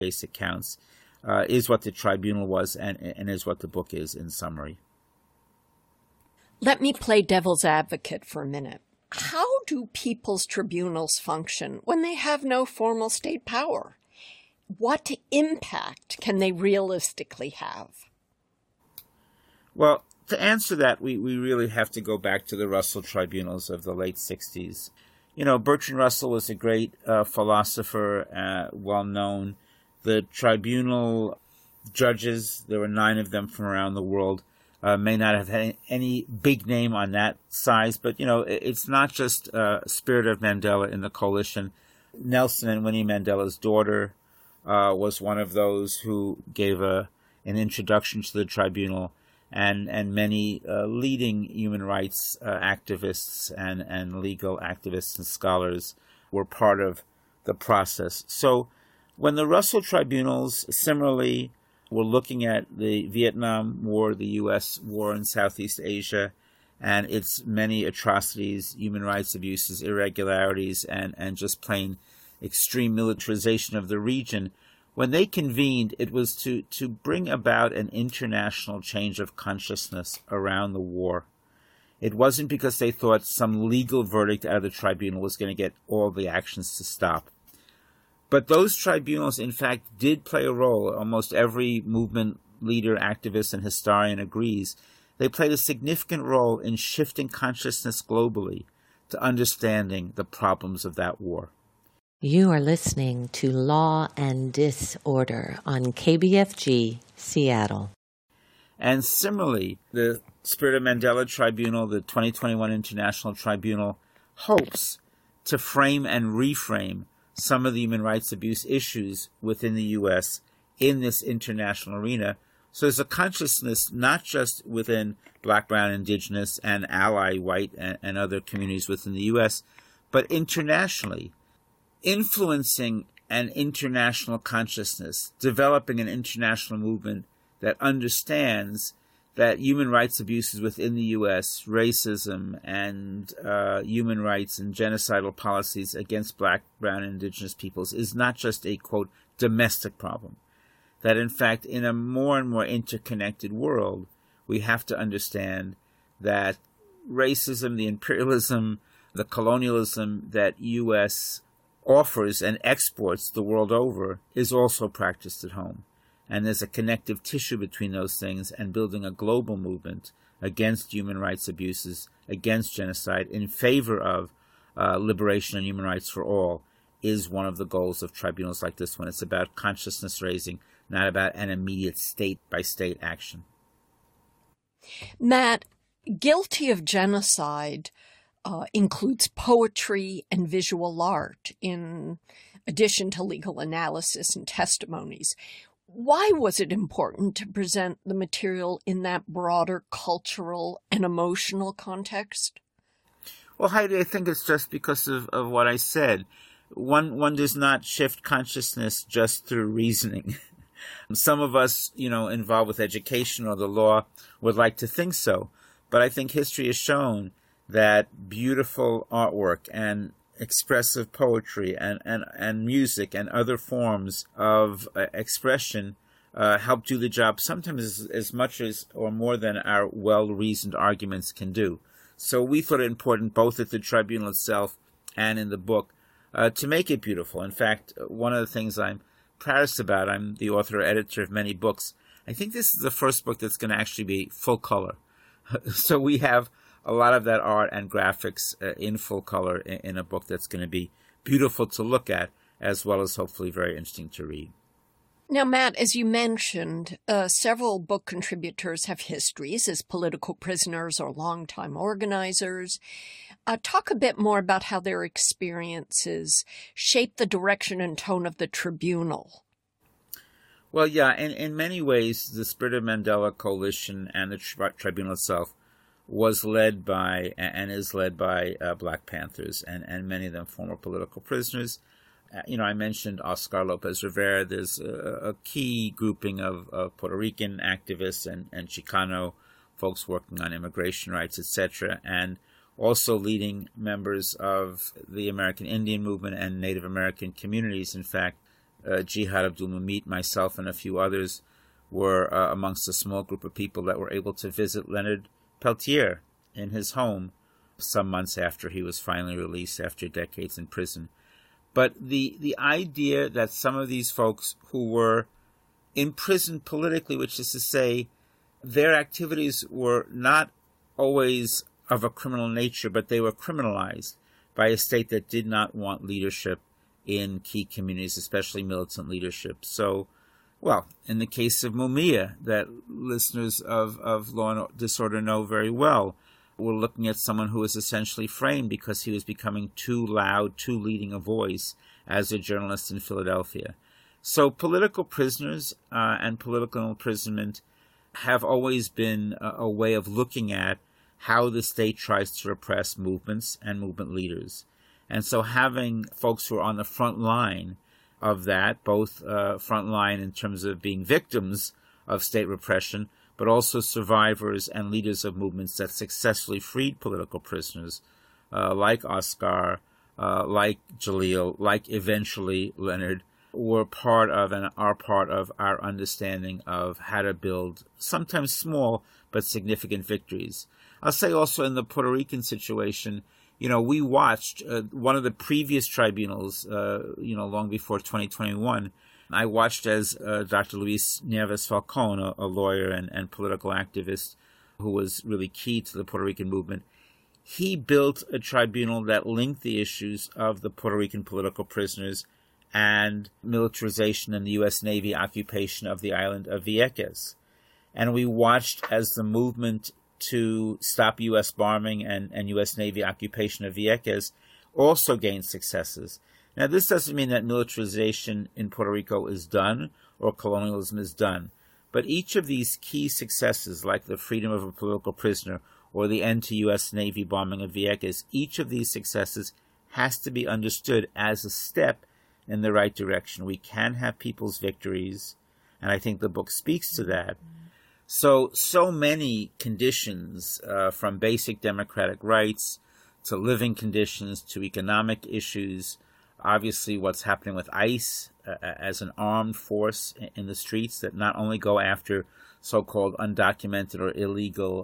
basic counts, is what the tribunal was and is what the book is in summary. Let me play devil's advocate for a minute. How do people's tribunals function when they have no formal state power? What impact can they realistically have? Well, to answer that, we really have to go back to the Russell tribunals of the late 60s. You know, Bertrand Russell was a great philosopher, well known. The tribunal judges, there were 9 of them from around the world, may not have had any big name on that size, but, you know, it's not just Spirit of Mandela in the coalition. Nelson and Winnie Mandela's daughter was one of those who gave an introduction to the tribunal, and many leading human rights activists and legal activists and scholars were part of the process. So when the Russell tribunals similarly were looking at the Vietnam War, the U.S. war in Southeast Asia, and its many atrocities, human rights abuses, irregularities, and just plain extreme militarization of the region, when they convened, it was to bring about an international change of consciousness around the war. It wasn't because they thought some legal verdict out of the tribunal was going to get all the actions to stop. But those tribunals, in fact, did play a role. Almost every movement leader, activist, and historian agrees. They played a significant role in shifting consciousness globally to understanding the problems of that war. You are listening to Law and Disorder on KBFG, Seattle. And similarly, the Spirit of Mandela Tribunal, the 2021 International Tribunal, hopes to frame and reframe some of the human rights abuse issues within the U.S. in this international arena. So there's a consciousness not just within Black, Brown, Indigenous, and ally white and other communities within the U.S., but internationally, influencing an international consciousness, developing an international movement that understands that human rights abuses within the U.S., racism and human rights and genocidal policies against Black, Brown, and Indigenous peoples is not just a, quote, domestic problem. That, in fact, in a more and more interconnected world, we have to understand that racism, the imperialism, the colonialism that U.S. offers and exports the world over is also practiced at home. And there's a connective tissue between those things, and building a global movement against human rights abuses, against genocide, in favor of liberation and human rights for all is one of the goals of tribunals like this one. It's about consciousness raising, not about an immediate state-by-state action. Matt, guilty of genocide includes poetry and visual art, in addition to legal analysis and testimonies. Why was it important to present the material in that broader cultural and emotional context? Well, Heidi, I think it's just because of what I said. One does not shift consciousness just through reasoning. Some of us, involved with education or the law would like to think so. But I think history has shown that beautiful artwork and expressive poetry and music and other forms of expression help do the job sometimes as much as or more than our well-reasoned arguments can do. So we thought it important both at the tribunal itself and in the book to make it beautiful. In fact, one of the things I'm proudest about, I'm the author or editor of many books. I think this is the first book that's going to actually be full color. So we have a lot of that art and graphics in full color in a book that's going to be beautiful to look at, as well as hopefully very interesting to read. Now, Matt, as you mentioned, several book contributors have histories as political prisoners or longtime organizers. Talk a bit more about how their experiences shape the direction and tone of the tribunal. Well, yeah, in many ways, the Spirit of Mandela Coalition and the tribunal itself was led by and is led by Black Panthers and many of them former political prisoners. I mentioned Oscar Lopez Rivera. There's a key grouping of Puerto Rican activists and Chicano folks working on immigration rights, etc., and also leading members of the American Indian movement and Native American communities. In fact, Jihad Abdul Mumit, myself, and a few others were amongst a small group of people that were able to visit Leonard Peltier in his home some months after he was finally released after decades in prison. But the idea that some of these folks who were imprisoned politically, which is to say their activities were not always of a criminal nature, but they were criminalized by a state that did not want leadership in key communities, especially militant leadership. So, well, in the case of Mumia, that listeners of Law and Disorder know very well, we're looking at someone who was essentially framed because he was becoming too loud, too leading a voice as a journalist in Philadelphia. So political prisoners and political imprisonment have always been a way of looking at how the state tries to repress movements and movement leaders. And so having folks who are on the front line of that, both front line in terms of being victims of state repression, but also survivors and leaders of movements that successfully freed political prisoners, like Oscar, like Jalil, like eventually Leonard, were part of and are part of our understanding of how to build sometimes small but significant victories. I'll say also in the Puerto Rican situation, we watched one of the previous tribunals, long before 2021. I watched as Dr. Luis Nieves Falcón, a lawyer and political activist who was really key to the Puerto Rican movement. He built a tribunal that linked the issues of the Puerto Rican political prisoners and militarization and the U.S. Navy occupation of the island of Vieques. And we watched as the movement to stop U.S. bombing and U.S. Navy occupation of Vieques also gained successes. Now, this doesn't mean that militarization in Puerto Rico is done or colonialism is done, but each of these key successes, like the freedom of a political prisoner or the end to U.S. Navy bombing of Vieques, each of these successes has to be understood as a step in the right direction. We can have people's victories, and I think the book speaks to that. So many conditions, from basic democratic rights to living conditions to economic issues, obviously what's happening with ICE as an armed force in the streets that not only go after so-called undocumented or illegal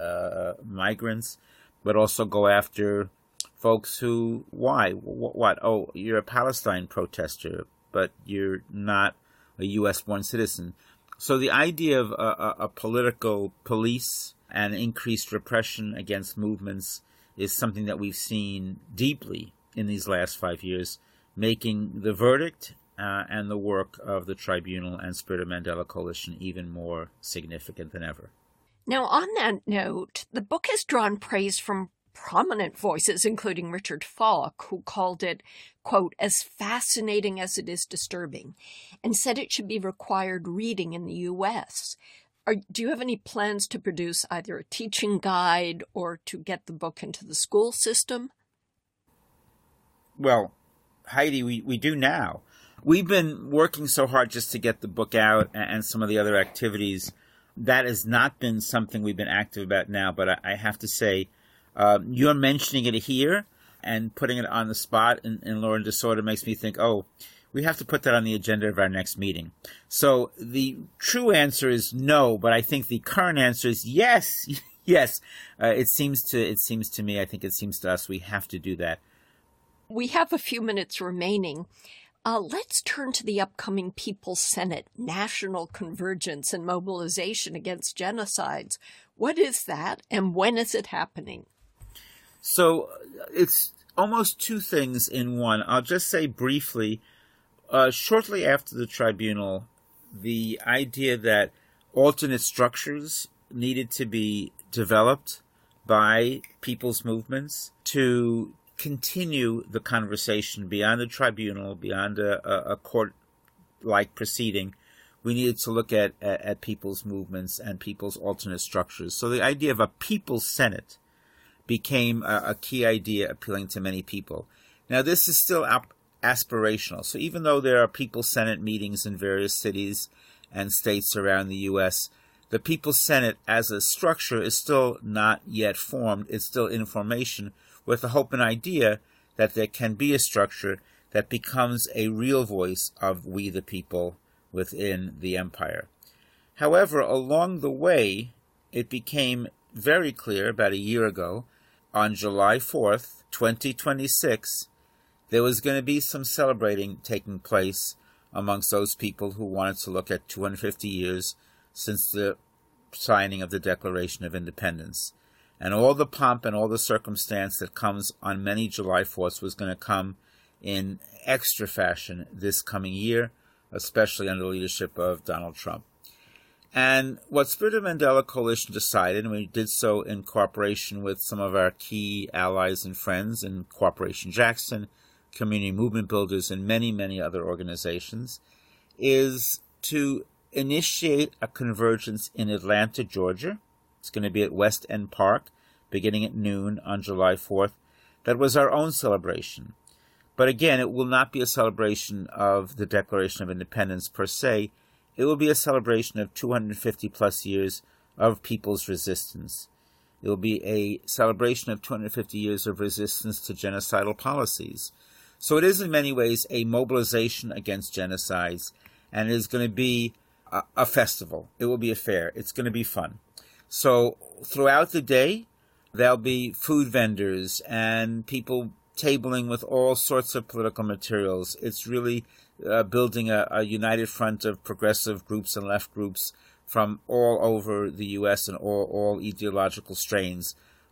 migrants, but also go after folks who, why? What? Oh, you're a Palestine protester, but you're not a U.S.-born citizen. So the idea of a political police and increased repression against movements is something that we've seen deeply in these last 5 years, making the verdict and the work of the tribunal and Spirit of Mandela Coalition even more significant than ever. Now, on that note, the book has drawn praise from prominent voices, including Richard Falk, who called it, quote, as fascinating as it is disturbing, and said it should be required reading in the U.S. Do you have any plans to produce either a teaching guide or to get the book into the school system? Well, Heidi, we do now. We've been working so hard just to get the book out and some of the other activities. That has not been something we've been active about now, but I have to say, you're mentioning it here and putting it on the spot in Law and Disorder makes me think, we have to put that on the agenda of our next meeting. So the true answer is no, but I think the current answer is yes. Yes. It seems to me, I think it seems to us, we have to do that. We have a few minutes remaining. Let's turn to the upcoming People's Senate, National Convergence and Mobilization Against Genocides. What is that, and when is it happening? So it's almost two things in one. I'll just say briefly, shortly after the tribunal, the idea that alternate structures needed to be developed by people's movements to continue the conversation beyond the tribunal, beyond a court-like proceeding. We needed to look at people's movements and people's alternate structures. So the idea of a People's Senate became a key idea appealing to many people. Now, this is still aspirational. So even though there are People's Senate meetings in various cities and states around the U.S., the People's Senate as a structure is still not yet formed. It's still in formation, with the hope and idea that there can be a structure that becomes a real voice of we the people within the empire. However, along the way, it became very clear about a year ago, on July 4th, 2026, there was going to be some celebrating taking place amongst those people who wanted to look at 250 years since the signing of the Declaration of Independence. And all the pomp and all the circumstance that comes on many July 4ths was going to come in extra fashion this coming year, especially under the leadership of Donald Trump. And what Spirit of Mandela Coalition decided, and we did so in cooperation with some of our key allies and friends in Cooperation Jackson, Community Movement Builders, and many, many other organizations, is to initiate a convergence in Atlanta, Georgia. It's going to be at West End Park, beginning at noon on July 4th. That was our own celebration. But again, it will not be a celebration of the Declaration of Independence per se. It will be a celebration of 250 plus years of people's resistance. It will be a celebration of 250 years of resistance to genocidal policies. So it is in many ways a mobilization against genocides, and it is going to be a festival. It will be a fair. It's going to be fun. So throughout the day, there'll be food vendors and people tabling with all sorts of political materials. It's really building a united front of progressive groups and left groups from all over the U.S. and all ideological strains.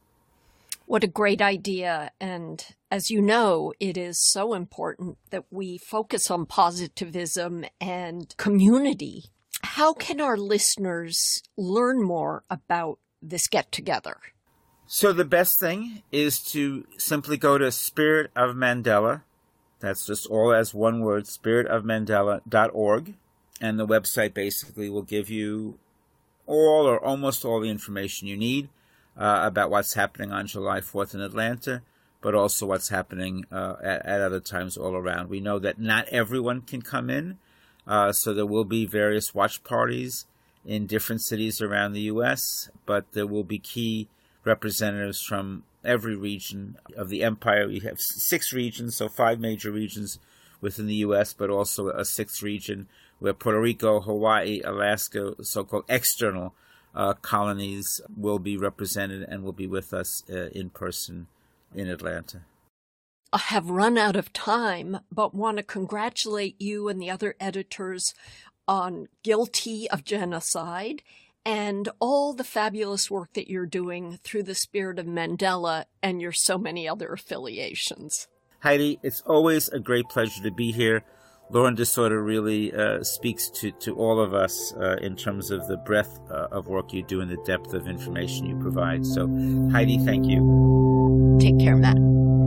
What a great idea. And as you know, it is so important that we focus on positivism and community. How can our listeners learn more about this get-together? So the best thing is to simply go to Spirit of Mandela. That's just all as one word, spiritofmandela.org. And the website basically will give you all or almost all the information you need about what's happening on July 4th in Atlanta, but also what's happening at other times all around. We know that not everyone can come in, so there will be various watch parties in different cities around the U.S., but there will be key representatives from every region of the empire. We have 6 regions, so 5 major regions within the U.S., but also a 6th region where Puerto Rico, Hawaii, Alaska, so-called external colonies will be represented and will be with us in person in Atlanta. I have run out of time, but want to congratulate you and the other editors on Guilty of Genocide and all the fabulous work that you're doing through the Spirit of Mandela and your so many other affiliations. Heidi, it's always a great pleasure to be here. Law and Disorder really speaks to all of us in terms of the breadth of work you do and the depth of information you provide. So, Heidi, thank you. Take care, Matt.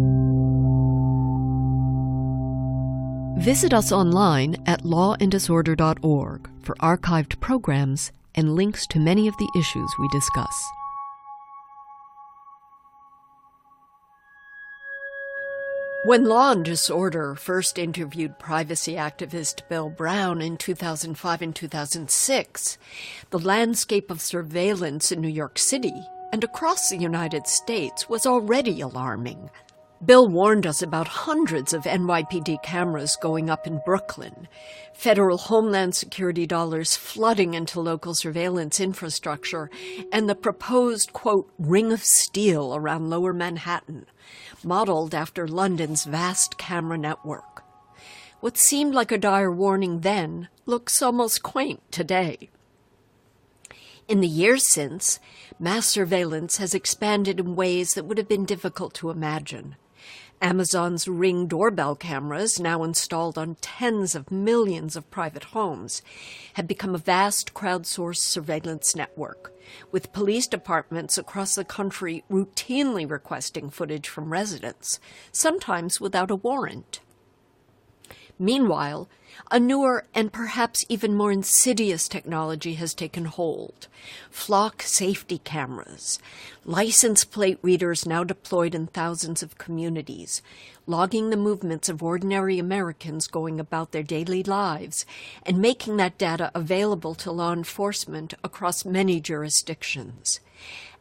Visit us online at lawanddisorder.org for archived programs and links to many of the issues we discuss. When Law and Disorder first interviewed privacy activist Bill Brown in 2005 and 2006, the landscape of surveillance in New York City and across the United States was already alarming. Bill warned us about hundreds of NYPD cameras going up in Brooklyn, federal Homeland Security dollars flooding into local surveillance infrastructure, and the proposed, quote, ring of steel around Lower Manhattan, modeled after London's vast camera network. What seemed like a dire warning then looks almost quaint today. In the years since, mass surveillance has expanded in ways that would have been difficult to imagine. Amazon's Ring doorbell cameras, now installed on tens of millions of private homes, have become a vast crowdsourced surveillance network, with police departments across the country routinely requesting footage from residents, sometimes without a warrant. Meanwhile, a newer and perhaps even more insidious technology has taken hold. Flock safety cameras, license plate readers now deployed in thousands of communities, logging the movements of ordinary Americans going about their daily lives and making that data available to law enforcement across many jurisdictions.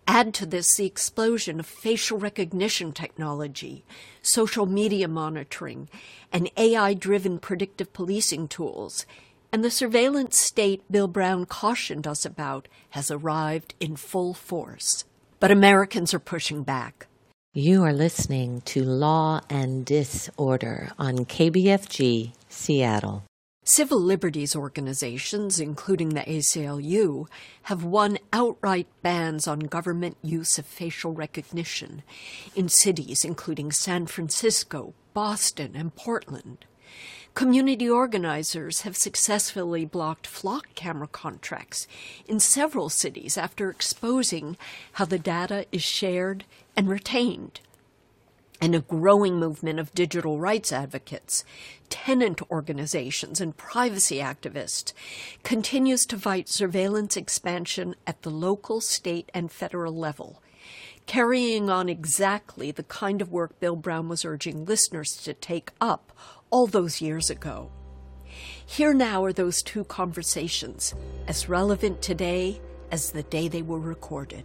Add to this the explosion of facial recognition technology, social media monitoring, and AI-driven predictive policing tools, and the surveillance state Bill Brown cautioned us about has arrived in full force. But Americans are pushing back. You are listening to Law and Disorder on KBFG, Seattle. Civil liberties organizations, including the ACLU, have won outright bans on government use of facial recognition in cities including San Francisco, Boston, and Portland. Community organizers have successfully blocked flock camera contracts in several cities after exposing how the data is shared and retained. And a growing movement of digital rights advocates, tenant organizations, and privacy activists continues to fight surveillance expansion at the local, state, and federal level, carrying on exactly the kind of work Bill Brown was urging listeners to take up all those years ago. Here now are those two conversations, as relevant today as the day they were recorded.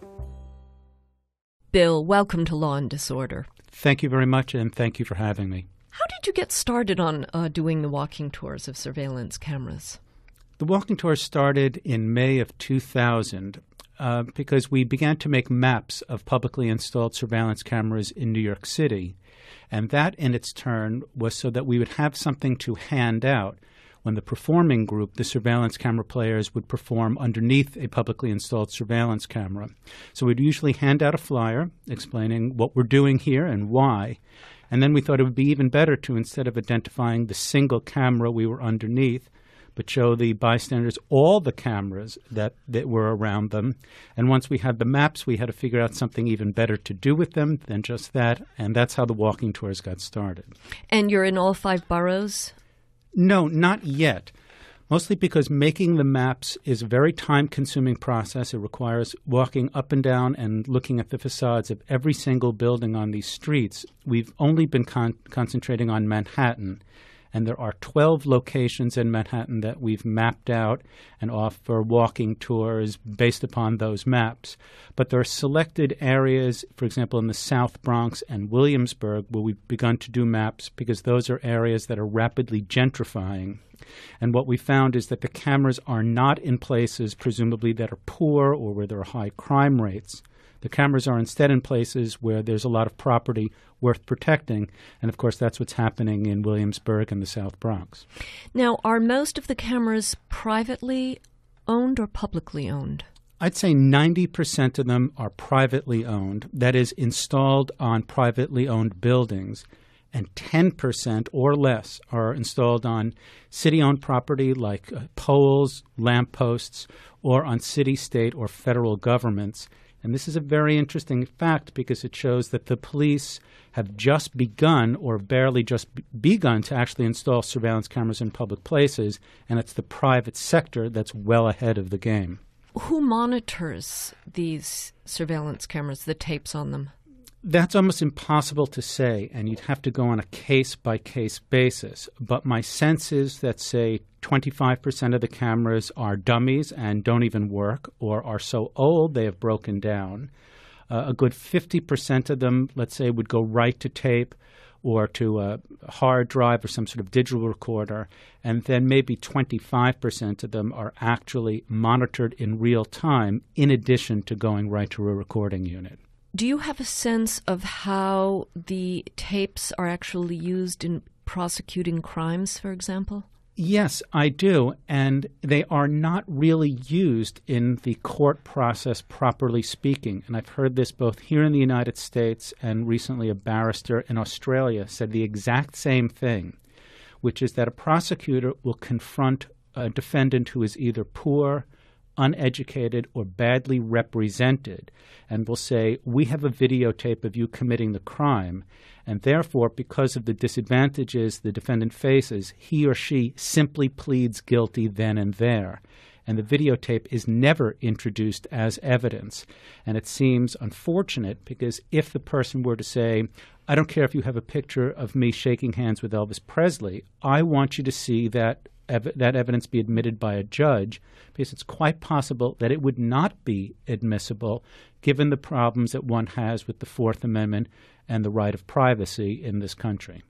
Bill, welcome to Law and Disorder. Thank you very much, and thank you for having me. How did you get started on doing the walking tours of surveillance cameras? The walking tour started in May of 2000 because we began to make maps of publicly installed surveillance cameras in New York City. And that, in its turn, was so that we would have something to hand out when the performing group, the surveillance camera players, would perform underneath a publicly installed surveillance camera. So we'd usually hand out a flyer explaining what we're doing here and why. And then we thought it would be even better to, instead of identifying the single camera we were underneath, but show the bystanders all the cameras that were around them. And once we had the maps, we had to figure out something even better to do with them than just that. And that's how the walking tours got started. And you're in all 5 boroughs? No, not yet. Mostly because making the maps is a very time-consuming process. It requires walking up and down and looking at the facades of every single building on these streets. We've only been concentrating on Manhattan, and there are 12 locations in Manhattan that we've mapped out and offer walking tours based upon those maps. But there are selected areas, for example, in the South Bronx and Williamsburg, where we've begun to do maps because those are areas that are rapidly gentrifying. And what we found is that the cameras are not in places, presumably, that are poor or where there are high crime rates. The cameras are instead in places where there's a lot of property worth protecting. And, of course, that's what's happening in Williamsburg and the South Bronx. Now, are most of the cameras privately owned or publicly owned? I'd say 90% of them are privately owned, that is, installed on privately owned buildings. And 10% or less are installed on city-owned property like poles, lampposts, or on city, state, or federal governments. And this is a very interesting fact because it shows that the police have just begun or barely just begun to actually install surveillance cameras in public places, and it's the private sector that's well ahead of the game. Who monitors these surveillance cameras, the tapes on them? That's almost impossible to say, and you'd have to go on a case-by-case basis. But my sense is that, say, 25% of the cameras are dummies and don't even work or are so old they have broken down. A good 50% of them, let's say, would go right to tape or to a hard drive or some sort of digital recorder, and then maybe 25% of them are actually monitored in real time in addition to going right to a recording unit. Do you have a sense of how the tapes are actually used in prosecuting crimes, for example? Yes, I do, and they are not really used in the court process, properly speaking. And I've heard this both here in the United States and recently a barrister in Australia said the exact same thing, which is that a prosecutor will confront a defendant who is either poor, uneducated, or badly represented, and will say, we have a videotape of you committing the crime, and therefore, because of the disadvantages the defendant faces, he or she simply pleads guilty then and there. And the videotape is never introduced as evidence. And it seems unfortunate because if the person were to say, I don't care if you have a picture of me shaking hands with Elvis Presley, I want you to see that that evidence be admitted by a judge, because it's quite possible that it would not be admissible given the problems that one has with the Fourth Amendment and the right of privacy in this country.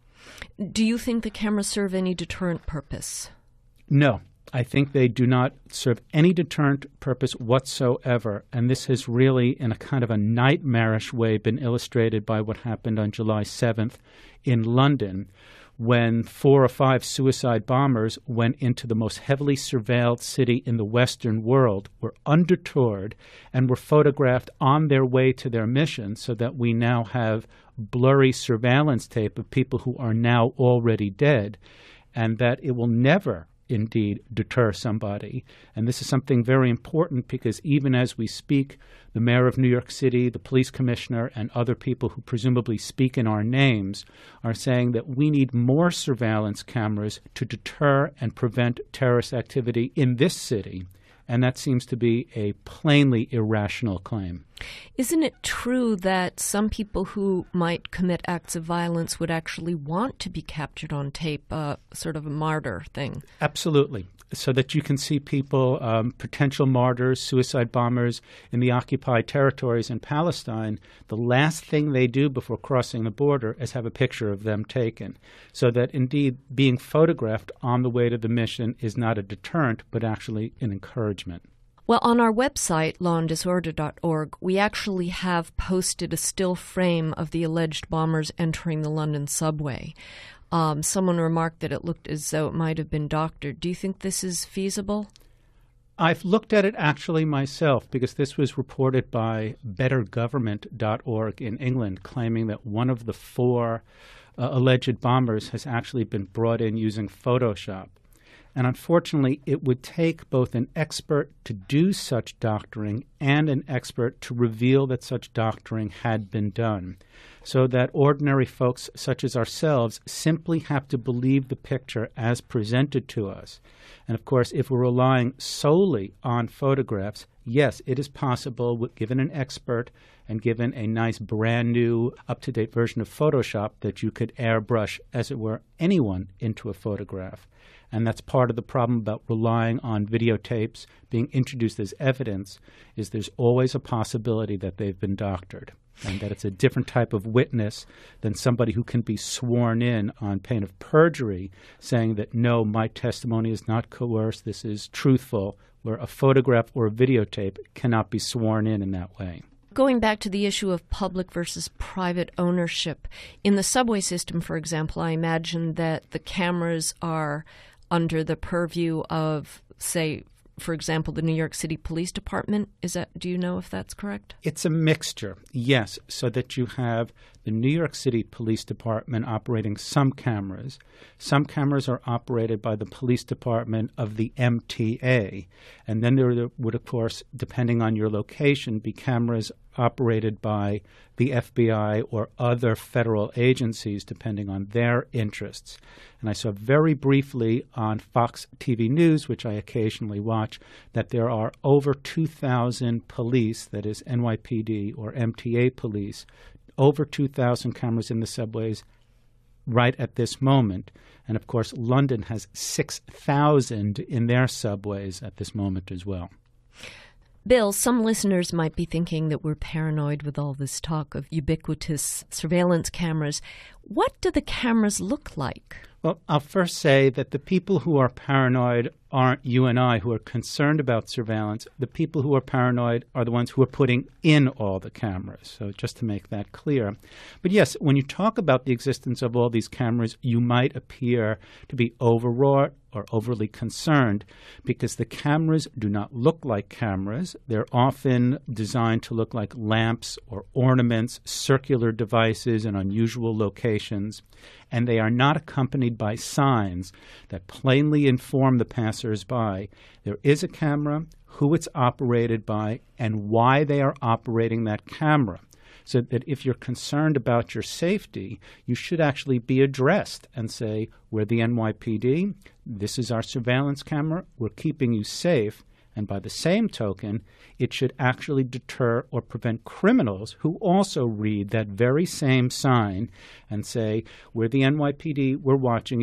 Do you think the cameras serve any deterrent purpose? No. I think they do not serve any deterrent purpose whatsoever, and this has really, in a kind of a nightmarish way, been illustrated by what happened on July 7th in London, when 4 or 5 suicide bombers went into the most heavily surveilled city in the Western world, were undertoured, and were photographed on their way to their mission, so that we now have blurry surveillance tape of people who are now already dead, and that it will never indeed deter somebody. And this is something very important, because even as we speak, the mayor of New York City, the police commissioner, and other people who presumably speak in our names are saying that we need more surveillance cameras to deter and prevent terrorist activity in this city. And that seems to be a plainly irrational claim. Isn't it true that some people who might commit acts of violence would actually want to be captured on tape, sort of a martyr thing? Absolutely. So that you can see people, potential martyrs, suicide bombers in the occupied territories in Palestine, the last thing they do before crossing the border is have a picture of them taken. So that indeed being photographed on the way to the mission is not a deterrent, but actually an encouragement. Well, on our website, lawanddisorder.org, we actually have posted a still frame of the alleged bombers entering the London subway. Someone remarked that it looked as though it might have been doctored. Do you think this is feasible? I've looked at it actually myself, because this was reported by bettergovernment.org in England, claiming that one of the 4 alleged bombers has actually been brought in using Photoshop. And unfortunately, it would take both an expert to do such doctoring and an expert to reveal that such doctoring had been done, so that ordinary folks such as ourselves simply have to believe the picture as presented to us. And of course, if we're relying solely on photographs, yes, it is possible, given an expert and given a nice brand new up-to-date version of Photoshop, that you could airbrush, as it were, anyone into a photograph. And that's part of the problem about relying on videotapes being introduced as evidence, is there's always a possibility that they've been doctored, and that it's a different type of witness than somebody who can be sworn in on pain of perjury, saying that, no, my testimony is not coerced, this is truthful, where a photograph or a videotape cannot be sworn in that way. Going back to the issue of public versus private ownership, in the subway system, for example, I imagine that the cameras are under the purview of, say, for example, the New York City Police Department. Do you know if that's correct? It's a mixture, yes, so that you have the New York City Police Department operating some cameras. Some cameras are operated by the police department of the MTA. And then there would, of course, depending on your location, be cameras operated by the FBI or other federal agencies, depending on their interests. And I saw very briefly on Fox TV News, which I occasionally watch, that there are over 2,000 police, that is NYPD or MTA police, over 2,000 cameras in the subways right at this moment. And of course, London has 6,000 in their subways at this moment as well. Bill, some listeners might be thinking that we're paranoid with all this talk of ubiquitous surveillance cameras. What do the cameras look like? Well, I'll first say that the people who are paranoid aren't you and I who are concerned about surveillance. The people who are paranoid are the ones who are putting in all the cameras. So just to make that clear. But yes, when you talk about the existence of all these cameras, you might appear to be overwrought or overly concerned, because the cameras do not look like cameras. They're often designed to look like lamps or ornaments, circular devices in unusual locations, and they are not accompanied by signs that plainly inform the passers-by there is a camera, who it's operated by, and why they are operating that camera. So that if you're concerned about your safety, you should actually be addressed and say, we're the NYPD, this is our surveillance camera, we're keeping you safe. And by the same token, it should actually deter or prevent criminals who also read that very same sign and say, we're the NYPD, we're watching you,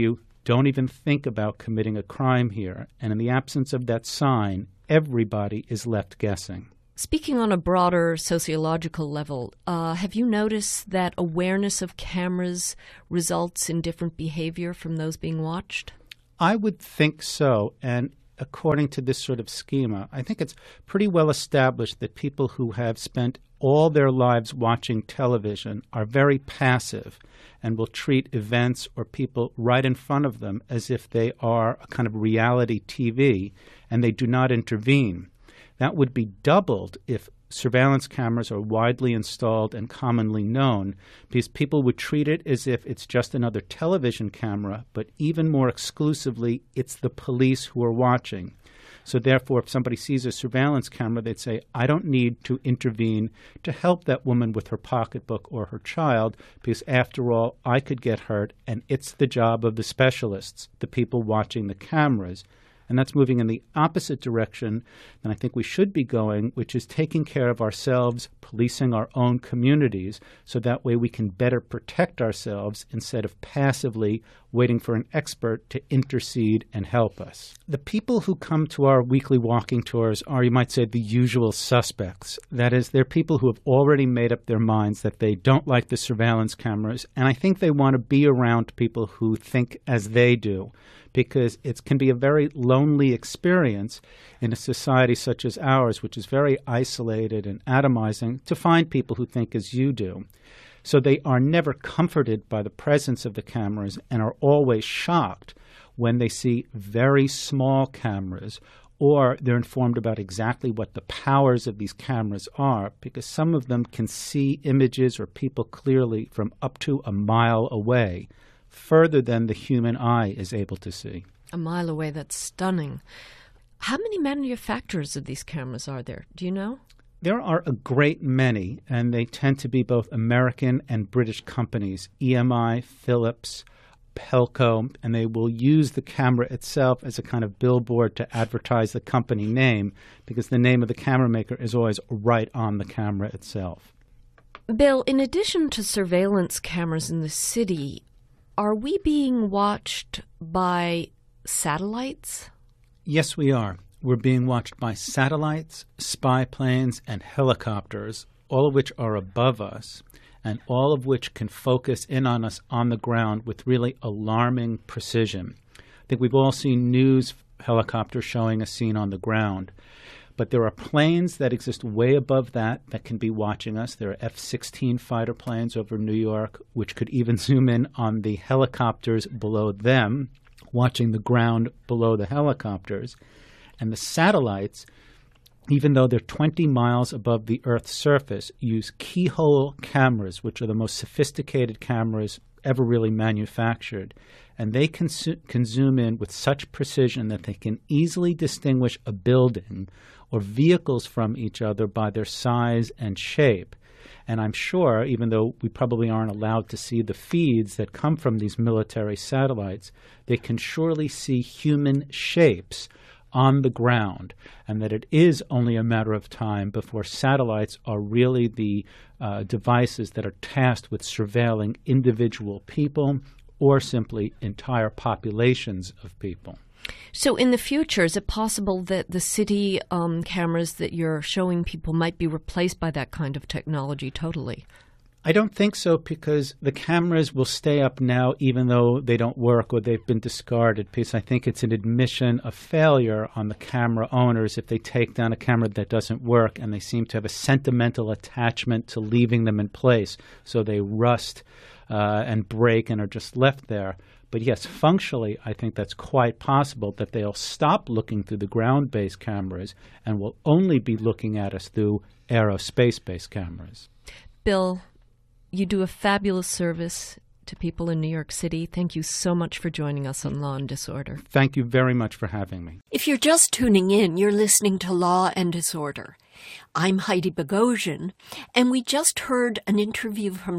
don't even think about committing a crime here. And in the absence of that sign, everybody is left guessing. Speaking on a broader sociological level, have you noticed that awareness of cameras results in different behavior from those being watched? I would think so. And according to this sort of schema, I think it's pretty well established that people who have spent all their lives watching television are very passive and will treat events or people right in front of them as if they are a kind of reality TV, and they do not intervene. That would be doubled if surveillance cameras are widely installed and commonly known, because people would treat it as if it's just another television camera, but even more exclusively, it's the police who are watching. So therefore, if somebody sees a surveillance camera, they'd say, I don't need to intervene to help that woman with her pocketbook or her child, because after all, I could get hurt, and it's the job of the specialists, the people watching the cameras. And that's moving in the opposite direction than I think we should be going, which is taking care of ourselves, policing our own communities, so that way we can better protect ourselves instead of passively waiting for an expert to intercede and help us. The people who come to our weekly walking tours are, you might say, the usual suspects. That is, they're people who have already made up their minds that they don't like the surveillance cameras, and I think they want to be around people who think as they do, because it can be a very lonely experience in a society such as ours, which is very isolated and atomizing, to find people who think as you do. So they are never comforted by the presence of the cameras and are always shocked when they see very small cameras, or they're informed about exactly what the powers of these cameras are, because some of them can see images or people clearly from up to a mile away, further than the human eye is able to see. A mile away, that's stunning. How many manufacturers of these cameras are there? Do you know? There are a great many, and they tend to be both American and British companies, EMI, Philips, Pelco, and they will use the camera itself as a kind of billboard to advertise the company name, because the name of the camera maker is always right on the camera itself. Bill, in addition to surveillance cameras in the city, are we being watched by satellites? Yes, we are. We're being watched by satellites, spy planes, and helicopters, all of which are above us, and all of which can focus in on us on the ground with really alarming precision. I think we've all seen news helicopters showing a scene on the ground. But there are planes that exist way above that can be watching us. There are F-16 fighter planes over New York, which could even zoom in on the helicopters below them, watching the ground below the helicopters. And the satellites, even though they're 20 miles above the Earth's surface, use keyhole cameras, which are the most sophisticated cameras ever really manufactured. And they can zoom in with such precision that they can easily distinguish a building or vehicles from each other by their size and shape. And I'm sure, even though we probably aren't allowed to see the feeds that come from these military satellites, they can surely see human shapes on the ground, and that it is only a matter of time before satellites are really the devices that are tasked with surveilling individual people or simply entire populations of people. So in the future, is it possible that the city cameras that you're showing people might be replaced by that kind of technology totally? I don't think so, because the cameras will stay up now even though they don't work or they've been discarded, because I think it's an admission of failure on the camera owners if they take down a camera that doesn't work, and they seem to have a sentimental attachment to leaving them in place, so they rust and break and are just left there. But yes, functionally, I think that's quite possible that they'll stop looking through the ground-based cameras and will only be looking at us through aerospace-based cameras. Bill, you do a fabulous service to people in New York City. Thank you so much for joining us on Law and Disorder. Thank you very much for having me. If you're just tuning in, you're listening to Law and Disorder. I'm Heidi Bogosian, and we just heard an interview from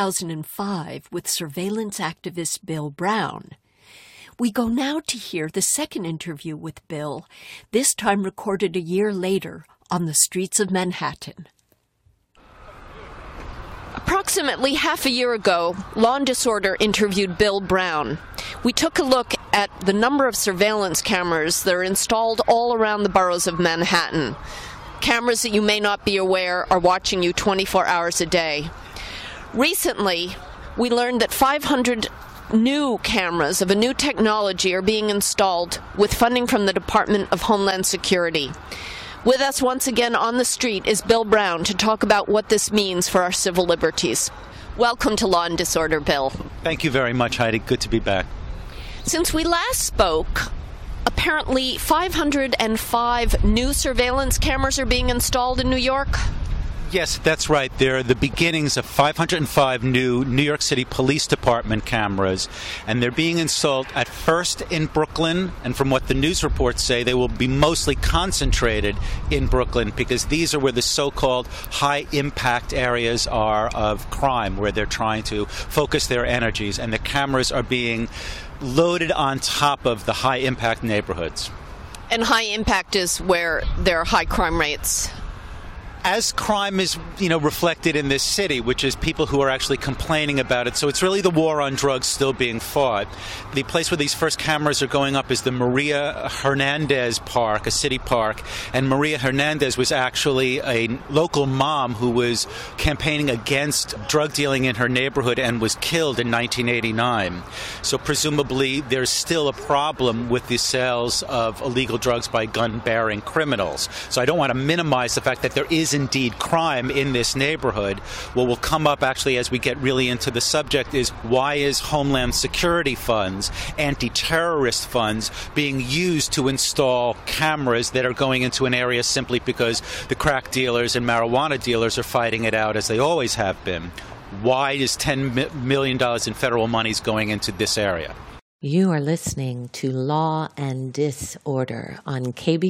2005 with surveillance activist Bill Brown. We go now to hear the second interview with Bill, this time recorded a year later on the streets of Manhattan. Approximately half a year ago, Law and Disorder interviewed Bill Brown. We took a look at the number of surveillance cameras that are installed all around the boroughs of Manhattan. Cameras that you may not be aware are watching you 24 hours a day. Recently, we learned that 500 new cameras of a new technology are being installed with funding from the Department of Homeland Security. With us once again on the street is Bill Brown to talk about what this means for our civil liberties. Welcome to Law and Disorder, Bill. Thank you very much, Heidi. Good to be back. Since we last spoke, apparently 505 new surveillance cameras are being installed in New York. Yes, that's right. They're the beginnings of 505 new New York City Police Department cameras, and they're being installed at first in Brooklyn, and from what the news reports say, they will be mostly concentrated in Brooklyn because these are where the so-called high-impact areas are of crime, where they're trying to focus their energies, and the cameras are being loaded on top of the high-impact neighborhoods. And high impact is where there are high crime rates. As crime is, reflected in this city, which is people who are actually complaining about it. So it's really the war on drugs still being fought. The place where these first cameras are going up is the Maria Hernandez Park, a city park. And Maria Hernandez was actually a local mom who was campaigning against drug dealing in her neighborhood and was killed in 1989. So presumably there's still a problem with the sales of illegal drugs by gun-bearing criminals. So I don't want to minimize the fact that there is indeed crime in this neighborhood. What will come up actually as we get really into the subject is why is Homeland Security funds, anti-terrorist funds, being used to install cameras that are going into an area simply because the crack dealers and marijuana dealers are fighting it out as they always have been? Why is $10 million in federal monies going into this area? You are listening to Law and Disorder on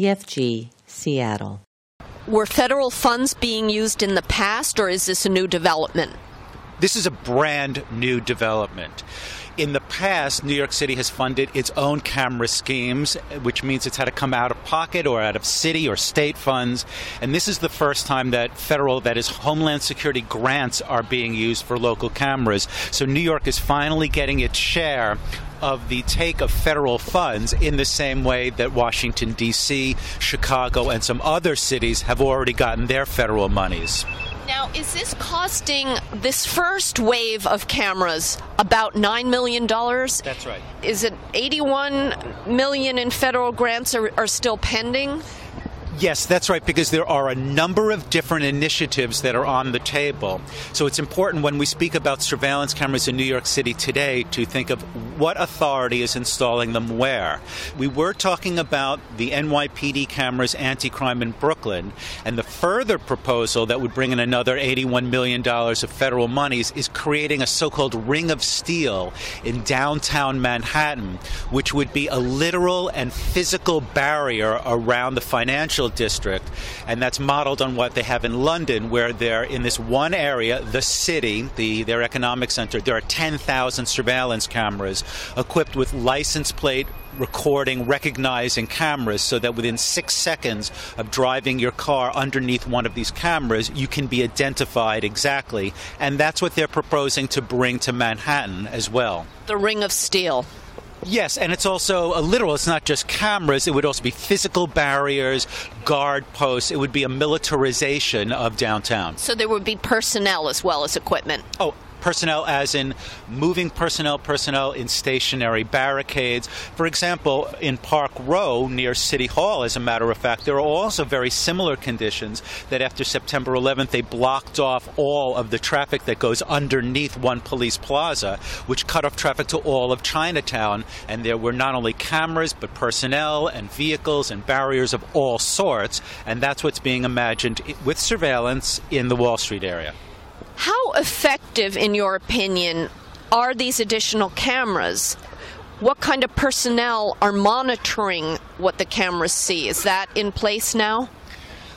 KBFG, Seattle. Were federal funds being used in the past, or is this a new development? This is a brand new development. In the past, New York City has funded its own camera schemes, which means it's had to come out of pocket or out of city or state funds. And this is the first time that federal, that is Homeland Security grants are being used for local cameras. So New York is finally getting its share of the take of federal funds in the same way that Washington, D.C., Chicago, and some other cities have already gotten their federal monies. Now, is this costing this first wave of cameras about $9 million? That's right. Is it $81 million in federal grants are still pending? Yes, that's right, because there are a number of different initiatives that are on the table. So it's important when we speak about surveillance cameras in New York City today to think of what authority is installing them where. We were talking about the NYPD cameras anti-crime in Brooklyn, and the further proposal that would bring in another $81 million of federal monies is creating a so-called ring of steel in downtown Manhattan, which would be a literal and physical barrier around the financial district, and that's modeled on what they have in London, where they're in this one area, the city, their economic center. There are 10,000 surveillance cameras equipped with license plate recording, recognizing cameras, so that within 6 seconds of driving your car underneath one of these cameras, you can be identified exactly. And that's what they're proposing to bring to Manhattan as well. The ring of steel. Yes, and it's also a literal. It's not just cameras. It would also be physical barriers, guard posts. It would be a militarization of downtown. So there would be personnel as well as equipment. Oh, personnel as in moving personnel in stationary barricades. For example, in Park Row near City Hall, as a matter of fact, there are also very similar conditions that after September 11th, they blocked off all of the traffic that goes underneath One Police Plaza, which cut off traffic to all of Chinatown. And there were not only cameras, but personnel and vehicles and barriers of all sorts. And that's what's being imagined with surveillance in the Wall Street area. How effective, in your opinion, are these additional cameras? What kind of personnel are monitoring what the cameras see? Is that in place now?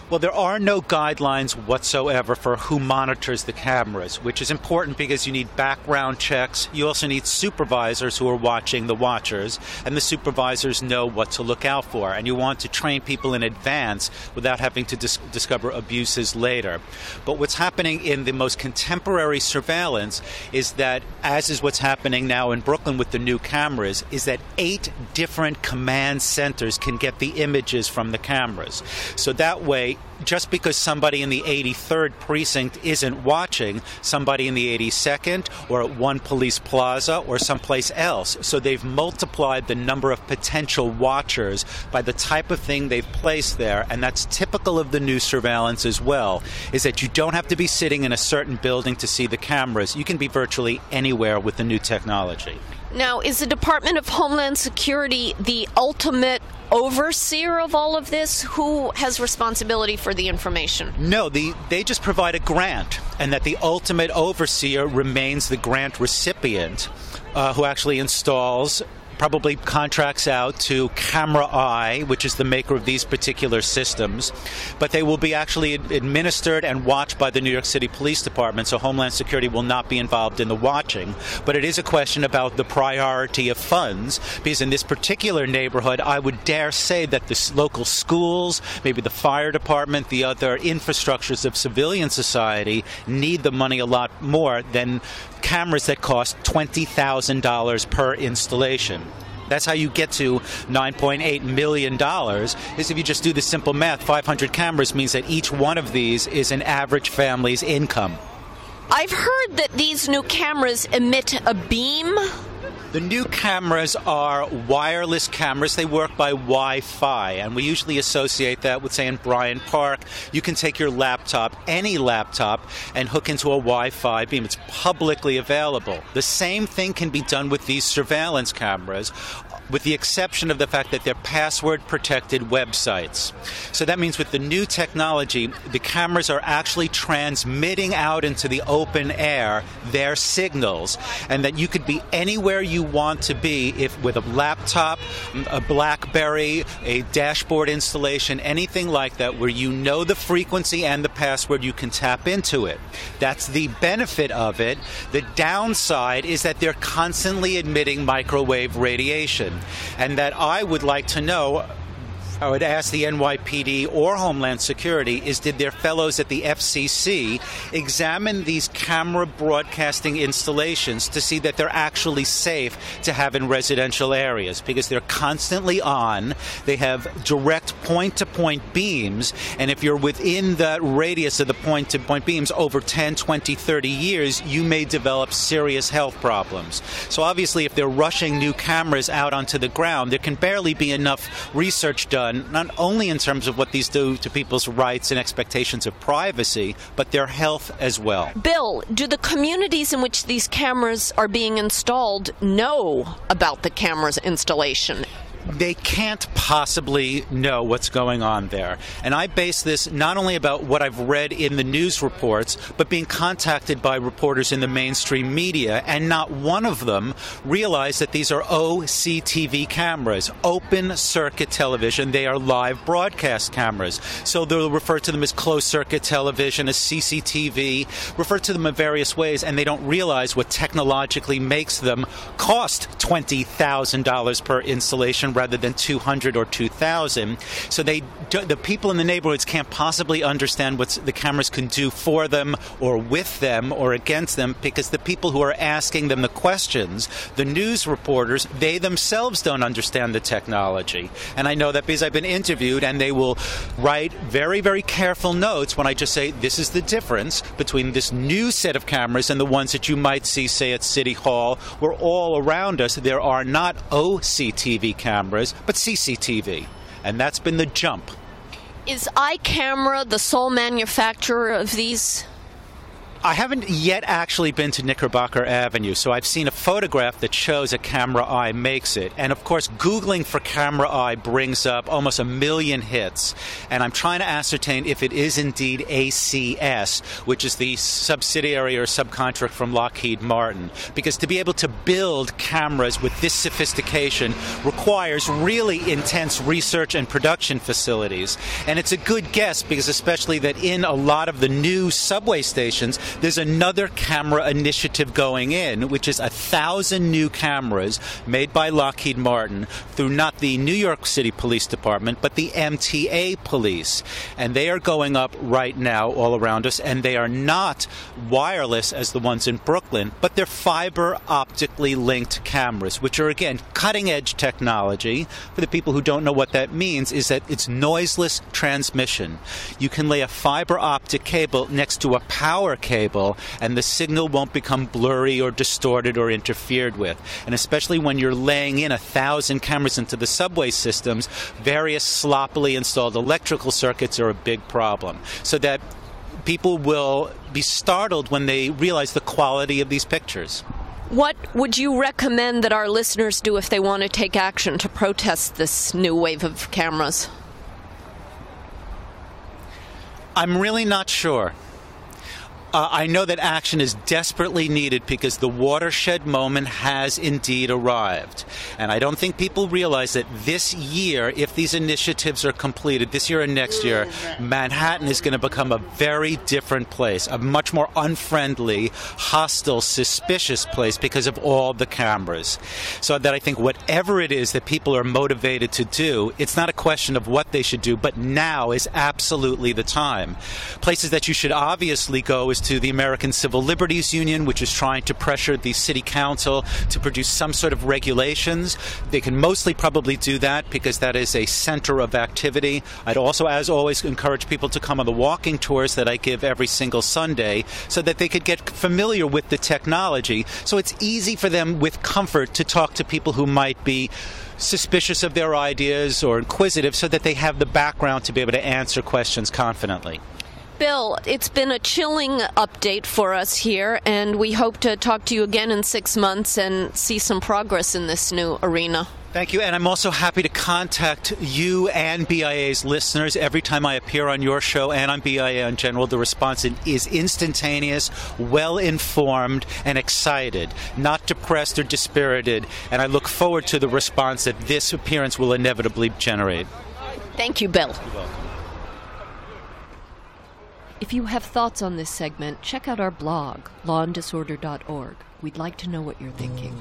Well, there are no guidelines whatsoever for who monitors the cameras, which is important because you need background checks. You also need supervisors who are watching the watchers, and the supervisors know what to look out for. And you want to train people in advance without having to discover abuses later. But what's happening in the most contemporary surveillance is that, as is what's happening now in Brooklyn with the new cameras, is that 8 different command centers can get the images from the cameras. So that way, just because somebody in the 83rd precinct isn't watching, somebody in the 82nd or at one police plaza or someplace else. So they've multiplied the number of potential watchers by the type of thing they've placed there, and that's typical of the new surveillance as well, is that you don't have to be sitting in a certain building to see the cameras. You can be virtually anywhere with the new technology. Now, is the Department of Homeland Security the ultimate overseer of all of this? Who has responsibility for the information? No, they just provide a grant, and that the ultimate overseer remains the grant recipient, who actually installs, probably contracts out to Camera Eye, which is the maker of these particular systems. But they will be actually administered and watched by the New York City Police Department, so Homeland Security will not be involved in the watching. But it is a question about the priority of funds, because in this particular neighborhood, I would dare say that the local schools, maybe the fire department, the other infrastructures of civilian society need the money a lot more than cameras that cost $20,000 per installation. That's how you get to $9.8 million, is if you just do the simple math. 500 cameras means that each one of these is an average family's income. I've heard that these new cameras emit a beam. The new cameras are wireless cameras. They work by Wi-Fi, and we usually associate that with, say, in Bryant Park, you can take your laptop, any laptop, and hook into a Wi-Fi beam. It's publicly available. The same thing can be done with these surveillance cameras, with the exception of the fact that they're password-protected websites. So that means with the new technology, the cameras are actually transmitting out into the open air their signals, and that you could be anywhere you want to be if with a laptop, a BlackBerry, a dashboard installation, anything like that, where you know the frequency and the password, you can tap into it. That's the benefit of it. The downside is that they're constantly emitting microwave radiation. And that I would like to know, I would ask the NYPD or Homeland Security, is did their fellows at the FCC examine these camera broadcasting installations to see that they're actually safe to have in residential areas? Because they're constantly on. They have direct point-to-point beams, and if you're within that radius of the point-to-point beams over 10, 20, 30 years, you may develop serious health problems. So obviously, if they're rushing new cameras out onto the ground, there can barely be enough research done, not only in terms of what these do to people's rights and expectations of privacy, but their health as well. Bill, do the communities in which these cameras are being installed know about the camera's installation? They can't possibly know what's going on there. And I base this not only about what I've read in the news reports, but being contacted by reporters in the mainstream media, and not one of them realized that these are OCTV cameras, open circuit television. They are live broadcast cameras. So they'll refer to them as closed circuit television, as CCTV, refer to them in various ways, and they don't realize what technologically makes them cost $20,000 per installation rather than $200 or $2,000. So the people in the neighborhoods can't possibly understand what the cameras can do for them or with them or against them, because the people who are asking them the questions, the news reporters, they themselves don't understand the technology. And I know that because I've been interviewed, and they will write very, very careful notes when I just say, this is the difference between this new set of cameras and the ones that you might see, say, at City Hall, where all around us there are not OCTV cameras, but CCTV. And that's been the jump. Is iCamera the sole manufacturer of these? I haven't yet actually been to Knickerbocker Avenue, so I've seen a photograph that shows a camera eye makes it. And of course, Googling for camera eye brings up almost 1 million hits. And I'm trying to ascertain if it is indeed ACS, which is the subsidiary or subcontract from Lockheed Martin. Because to be able to build cameras with this sophistication requires really intense research and production facilities. And it's a good guess, because especially that in a lot of the new subway stations, there's another camera initiative going in, which is 1,000 new cameras made by Lockheed Martin through not the New York City Police Department, but the MTA Police. And they are going up right now all around us, and they are not wireless as the ones in Brooklyn, but they're fiber optically linked cameras, which are, again, cutting-edge technology. For the people who don't know what that means, is that it's noiseless transmission. You can lay a fiber optic cable next to a power cable, and the signal won't become blurry or distorted or interfered with. And especially when you're laying in 1,000 cameras into the subway systems, various sloppily installed electrical circuits are a big problem. So that people will be startled when they realize the quality of these pictures. What would you recommend that our listeners do if they want to take action to protest this new wave of cameras? I'm really not sure. I know that action is desperately needed because the watershed moment has indeed arrived. And I don't think people realize that this year, if these initiatives are completed, this year and next year, Manhattan is going to become a very different place, a much more unfriendly, hostile, suspicious place because of all the cameras. So that I think whatever it is that people are motivated to do, it's not a question of what they should do, but now is absolutely the time. Places that you should obviously go is to the American Civil Liberties Union, which is trying to pressure the city council to produce some sort of regulations. They can mostly probably do that because that is a center of activity. I'd also, as always, encourage people to come on the walking tours that I give every single Sunday so that they could get familiar with the technology. So it's easy for them with comfort to talk to people who might be suspicious of their ideas or inquisitive, so that they have the background to be able to answer questions confidently. Bill, it's been a chilling update for us here, and we hope to talk to you again in 6 months and see some progress in this new arena. Thank you, and I'm also happy to contact you and BIA's listeners every time I appear on your show and on BIA in general. The response is instantaneous, well-informed, and excited, not depressed or dispirited, and I look forward to the response that this appearance will inevitably generate. Thank you, Bill. You're welcome. If you have thoughts on this segment, check out our blog, lawanddisorder.org. We'd like to know what you're thinking.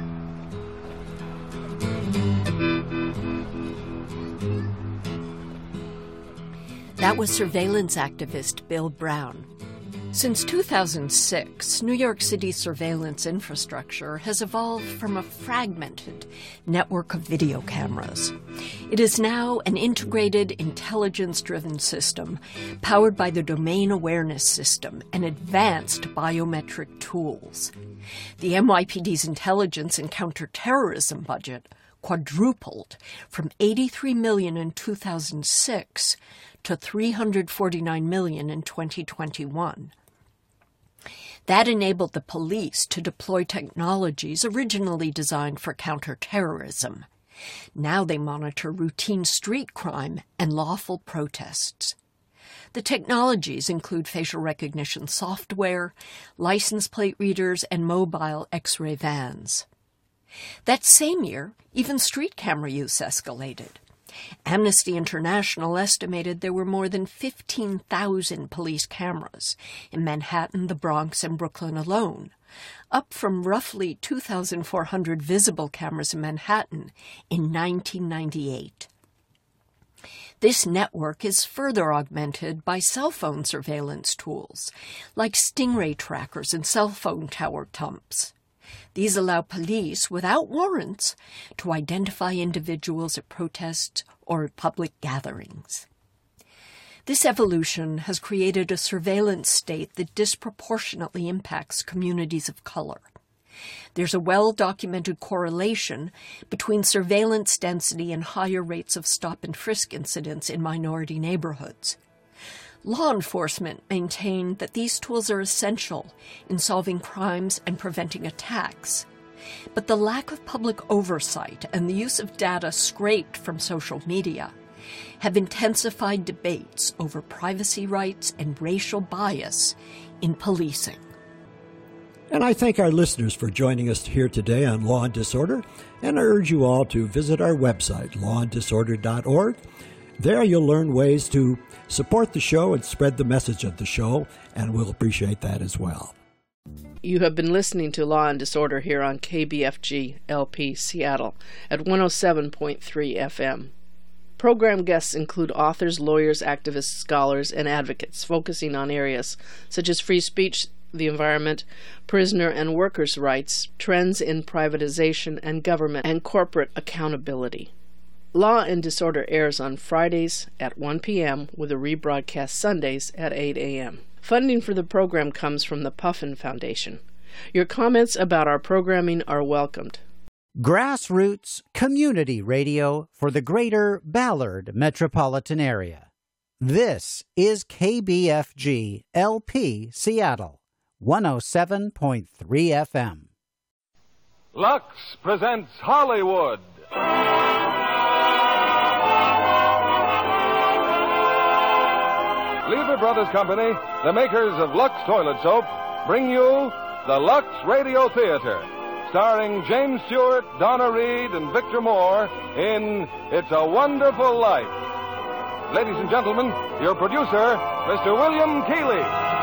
That was surveillance activist Bill Brown. Since 2006, New York City's surveillance infrastructure has evolved from a fragmented network of video cameras. It is now an integrated, intelligence-driven system powered by the Domain Awareness System and advanced biometric tools. The NYPD's intelligence and counterterrorism budget quadrupled from $83 million in 2006 to $349 million in 2021. That enabled the police to deploy technologies originally designed for counterterrorism. Now they monitor routine street crime and lawful protests. The technologies include facial recognition software, license plate readers, and mobile X-ray vans. That same year, even street camera use escalated. Amnesty International estimated there were more than 15,000 police cameras in Manhattan, the Bronx, and Brooklyn alone, up from roughly 2,400 visible cameras in Manhattan in 1998. This network is further augmented by cell phone surveillance tools, like Stingray trackers and cell phone tower dumps. These allow police, without warrants, to identify individuals at protests or at public gatherings. This evolution has created a surveillance state that disproportionately impacts communities of color. There's a well-documented correlation between surveillance density and higher rates of stop-and-frisk incidents in minority neighborhoods. Law enforcement maintain that these tools are essential in solving crimes and preventing attacks. But the lack of public oversight and the use of data scraped from social media have intensified debates over privacy rights and racial bias in policing. And I thank our listeners for joining us here today on Law and Disorder, and I urge you all to visit our website, lawanddisorder.org. There you'll learn ways to support the show and spread the message of the show, and we'll appreciate that as well. You have been listening to Law and Disorder here on KBFG LP Seattle at 107.3 FM. Program guests include authors, lawyers, activists, scholars, and advocates focusing on areas such as free speech, the environment, prisoner and workers' rights, trends in privatization and government, and corporate accountability. Law and Disorder airs on Fridays at 1 p.m. with a rebroadcast Sundays at 8 a.m. Funding for the program comes from the Puffin Foundation. Your comments about our programming are welcomed. Grassroots community radio for the greater Ballard metropolitan area. This is KBFG LP Seattle, 107.3 FM. Lux presents Hollywood. Lever Brothers Company, the makers of Lux Toilet Soap, bring you the Lux Radio Theater, starring James Stewart, Donna Reed, and Victor Moore in It's a Wonderful Life. Ladies and gentlemen, your producer, Mr. William Keighley.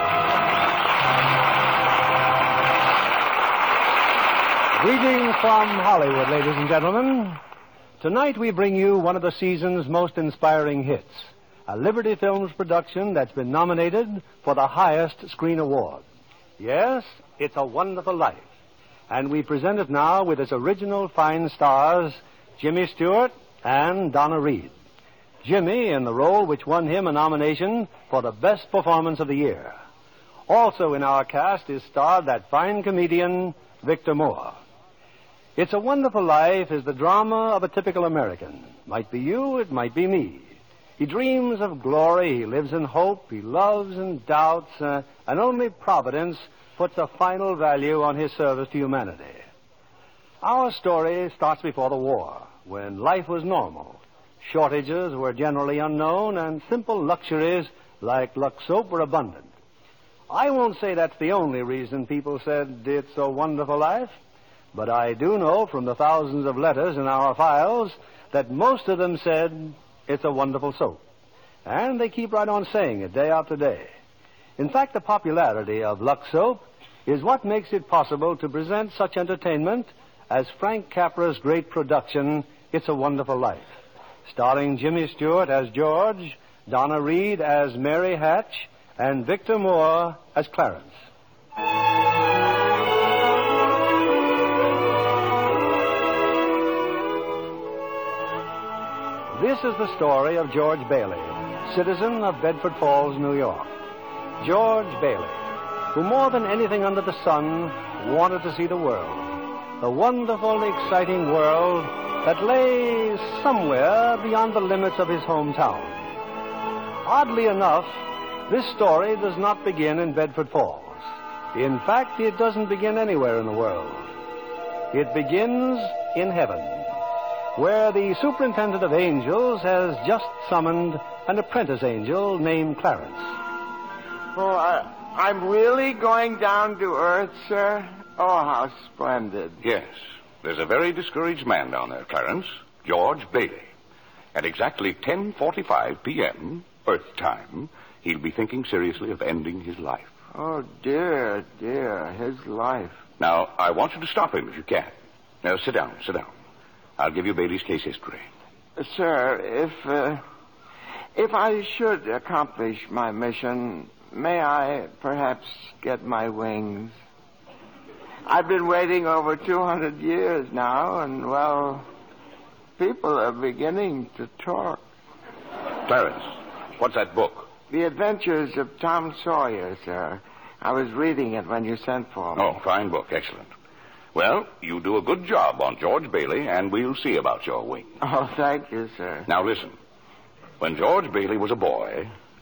Greetings from Hollywood, ladies and gentlemen. Tonight we bring you one of the season's most inspiring hits, a Liberty Films production that's been nominated for the highest screen award. Yes, It's a Wonderful Life. And we present it now with its original fine stars, Jimmy Stewart and Donna Reed. Jimmy in the role which won him a nomination for the best performance of the year. Also in our cast is starred that fine comedian, Victor Moore. It's a Wonderful Life is the drama of a typical American. Might be you, it might be me. He dreams of glory, he lives in hope, he loves and doubts, and only Providence puts a final value on his service to humanity. Our story starts before the war, when life was normal. Shortages were generally unknown, and simple luxuries like Lux soap were abundant. I won't say that's the only reason people said it's a wonderful life, but I do know from the thousands of letters in our files that most of them said it's a wonderful soap. And they keep right on saying it day after day. In fact, the popularity of Lux soap is what makes it possible to present such entertainment as Frank Capra's great production, It's a Wonderful Life, starring Jimmy Stewart as George, Donna Reed as Mary Hatch, and Victor Moore as Clarence. This is the story of George Bailey, citizen of Bedford Falls, New York. George Bailey, who more than anything under the sun wanted to see the world, the wonderful, exciting world that lay somewhere beyond the limits of his hometown. Oddly enough, this story does not begin in Bedford Falls. In fact, it doesn't begin anywhere in the world. It begins in heaven, where the superintendent of angels has just summoned an apprentice angel named Clarence. Oh, I'm really going down to earth, sir? Oh, how splendid. Yes. There's a very discouraged man down there, Clarence, George Bailey. At exactly 10:45 p.m., Earth time, he'll be thinking seriously of ending his life. Oh, dear, his life. Now, I want you to stop him if you can. Now, sit down. I'll give you Bailey's case history. Sir, if I should accomplish my mission, may I perhaps get my wings? I've been waiting over 200 years now, and, well, people are beginning to talk. Clarence, what's that book? The Adventures of Tom Sawyer, sir. I was reading it when you sent for me. Oh, fine book. Excellent. Well, you do a good job on George Bailey, and we'll see about your wings. Oh, thank you, sir. Now, listen. When George Bailey was a boy,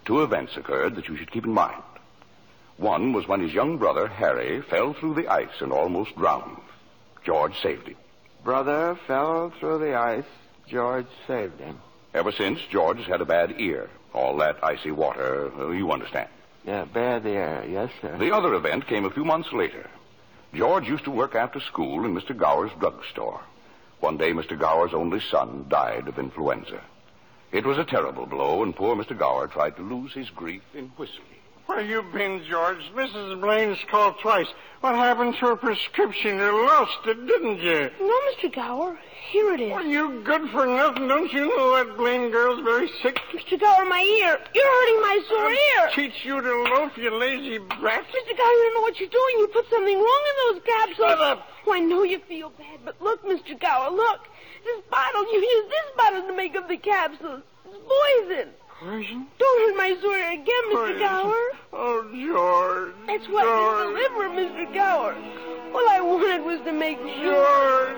2 events occurred that you should keep in mind. One was when his young brother, Harry, fell through the ice and almost drowned. George saved him. Brother fell through the ice. George saved him. Ever since, George has had a bad ear. All that icy water, you understand. Yeah, bad ear. Yes, sir. The other event came a few months later. George used to work after school in Mr. Gower's drugstore. One day, Mr. Gower's only son died of influenza. It was a terrible blow, and poor Mr. Gower tried to lose his grief in whiskey. Where you been, George? Mrs. Blaine's called twice. What happened to her prescription? You lost it, didn't you? No, Mr. Gower. Here it is. Well, you good for nothing. Don't you know that Blaine girl's very sick? Mr. Gower, my ear. You're hurting my sore ear. Teach you to loaf, you lazy brat. Mr. Gower, you don't know what you're doing. You put something wrong in those capsules. Shut up. Oh, I know you feel bad, but look, Mr. Gower, look. This bottle, you use this bottle to make up the capsules. It's poison. Poison? Don't hurt my sore ear again, Mr. Gower. Oh, George. That's what is the liver, Mr. Gower. All I wanted was to make George.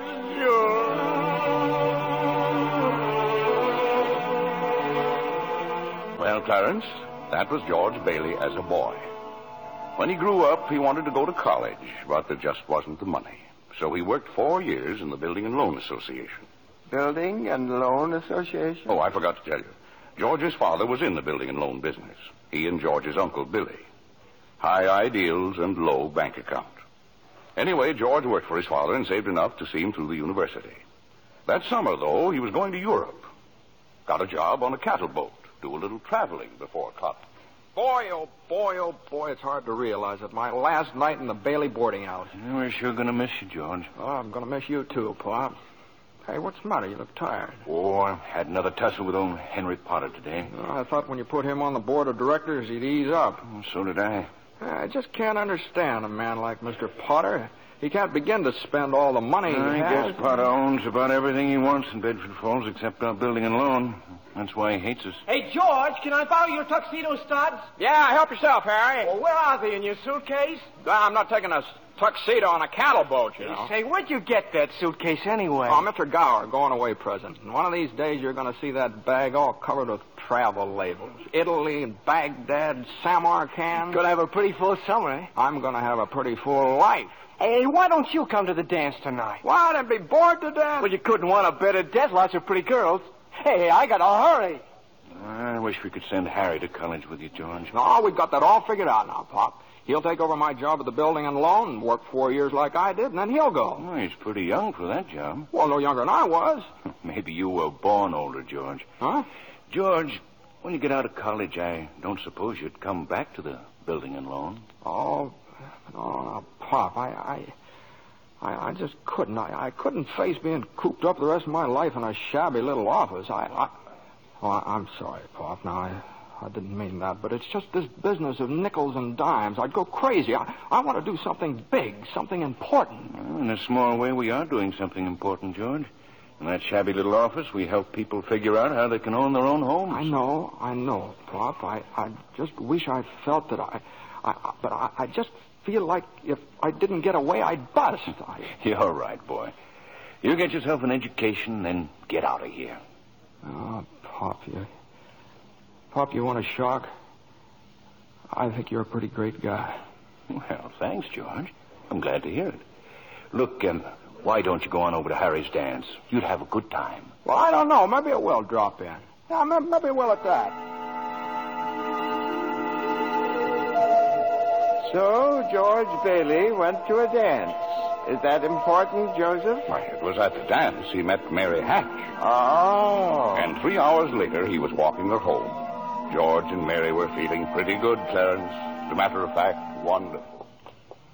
Well, Clarence, that was George Bailey as a boy. When he grew up, he wanted to go to college, but there just wasn't the money. So he worked 4 years in the Building and Loan Association. Building and Loan Association? Oh, I forgot to tell you. George's father was in the building and loan business. He and George's uncle, Billy. High ideals and low bank account. Anyway, George worked for his father and saved enough to see him through the university. That summer, though, he was going to Europe. Got a job on a cattle boat. Do a little traveling before college. Boy, oh boy, it's hard to realize it. My last night in the Bailey boarding house. We're sure going to miss you, George. Oh, I'm going to miss you, too, Pop. Hey, what's the matter? You look tired. Oh, I had another tussle with old Henry Potter today. Oh, I thought when you put him on the board of directors, he'd ease up. Oh, so did I. I just can't understand a man like Mr. Potter. He can't begin to spend all the money he I has. guess Potter owns about everything he wants in Bedford Falls except our building and loan. That's why he hates us. Hey, George, can I borrow your tuxedo studs? Yeah, help yourself, Harry. Well, where are they? In your suitcase? I'm not taking a tuxedo on a cattle boat, you know. Say, where'd you get that suitcase anyway? Oh, Mr. Gower, going away present. And one of these days you're going to see that bag all covered with travel labels. Italy and Baghdad, Samarkand. Gonna have a pretty full summer, eh? I'm going to have a pretty full life. Hey, why don't you come to the dance tonight? Why, I'd be bored to death. Well, you couldn't want a better death. Lots of pretty girls. Hey, I got to hurry. I wish we could send Harry to college with you, George. No, we've got that all figured out now, Pop. He'll take over my job at the building and loan and work 4 years like I did, and then he'll go. Well, he's pretty young for that job. Well, no younger than I was. Maybe you were born older, George. Huh? George, when you get out of college, I don't suppose you'd come back to the building and loan. Oh, no, Pop, I just couldn't. I couldn't face being cooped up the rest of my life in a shabby little office. I'm sorry, Pop. Now, I didn't mean that, but it's just this business of nickels and dimes. I'd go crazy. I want to do something big, something important. Well, in a small way, we are doing something important, George. In that shabby little office, we help people figure out how they can own their own homes. I know, Pop. I just wish I felt that but I just feel like if I didn't get away, I'd bust. You're right, boy. You get yourself an education, then get out of here. Oh, Pop, you want a shock? I think you're a pretty great guy. Well, thanks, George. I'm glad to hear it. Look, why don't you go on over to Harry's dance? You'd have a good time. Well, I don't know. Maybe I will drop in. Yeah, maybe I will at that. So, George Bailey went to a dance. Is that important, Joseph? Why, it was at the dance he met Mary Hatch. Oh. And 3 hours later, he was walking her home. George and Mary were feeling pretty good, Clarence. As a matter of fact, wonderful.